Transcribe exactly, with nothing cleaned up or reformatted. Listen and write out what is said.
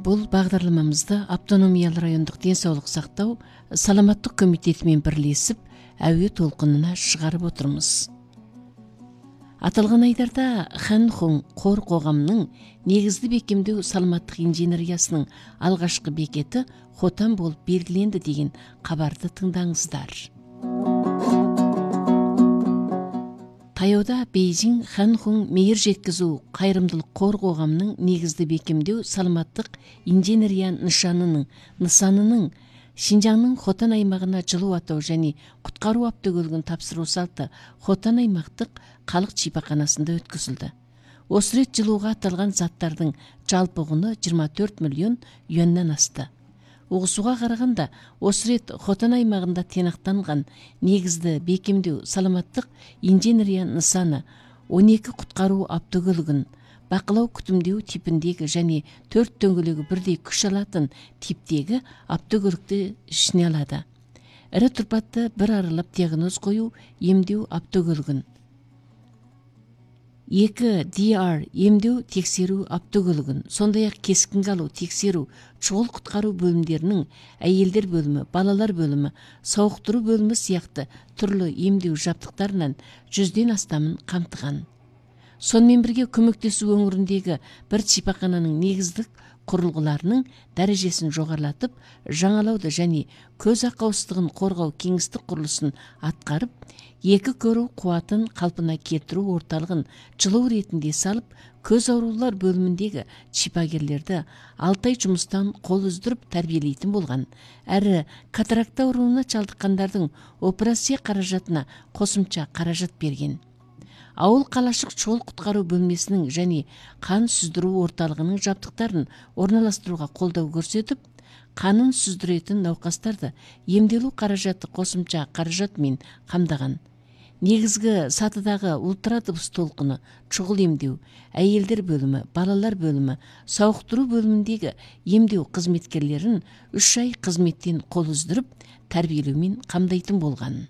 Бұл бағдарламамызды Автономиялы райондық денсаулық сақтау саламаттық комитетімен бірлесіп әуе толқынына шығарып отырмыз. Аталған айдарда Хан Хун қор қоғамның негізді бекемдеу саламаттық инженериясының алғашқы бекеті Хотан болып белгіленді деген хабарды тыңдаңыздар. Таяуда Бейжің Хан Хун мейір жеткізу қайырымдылық қор қоғамның негізді бекемдеу саламаттық инженерия нышанының нысанының Шинжаңның Хотан аймағына жылу атау және құтқару автокөлігін тапсыру салты Хотан аймақтық халық шипаханасында өткізілді. Осы рет жылуға аталған заттардың жалпы құны жиырма төрт миллион юаннан асты. Оғысуға қарағанда, осы рет Хотан аймағында тенақтанған негізді бекемдеу саламаттық инженерия нысаны он екі құтқару автокөлігін бақылау күтімдеу типіндегі және төрт дөңгелегі бірдей күш алатын типтегі автокөлікті ішіне алады. Ірі тұрпатты бір аралап диагноз қою емдеу автокөлігін. екі ди ар емдеу тексеру автокөлігін, сондай-ақ кескінге алу тексеру шұғыл құтқару бөлімдерінің әйелдер бөлімі, балалар бөлімі, сауықтыру бөлімі сияқты түрлі емдеу жабдықтарынан жүзден астамын қамтыған. Сонымен бірге көмектесу өңіріндегі бір шипахананың негіздік құрылғыларының дәрежесін жоғарлатып, жаңалауды және көз ақауыздығын қорғау кеңістік құрылысын атқарып, екі көру қуатын қалпына келтіру орталығын жылу ретінде салып, көз аурулар бөліміндегі шипагерлерді алты ай жұмыстан қол үздіріп тәрбиелейтін болған. Әрі катаракта ауруына шалдыққандардың операция қаражатына қосымша қаражат берген. Ауыл қалашық шұғыл құтқару бөлмесінің және қан сүздіру орталығының жабдықтарын орналастыруға қолдау көрсетіп, қанын сүздіретін науқастарды емделу қаражаты қосымша қаражатмен қамдаған. Негізгі сатыдағы ультрадыбыс толқыны, шұғыл емдеу, әйелдер бөлімі, балалар бөлімі, сауықтыру бөліміндегі емдеу қызметкерлерін үш ай қызметтен қол үздіріп, тәрбиелеумен қамдайтын болған.